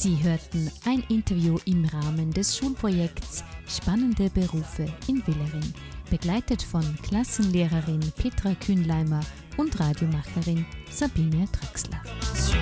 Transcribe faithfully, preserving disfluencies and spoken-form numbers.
Sie hörten ein Interview im Rahmen des Schulprojekts Spannende Berufe in Willering, begleitet von Klassenlehrerin Petra Kühnleimer und Radiomacherin Sabine Draxler.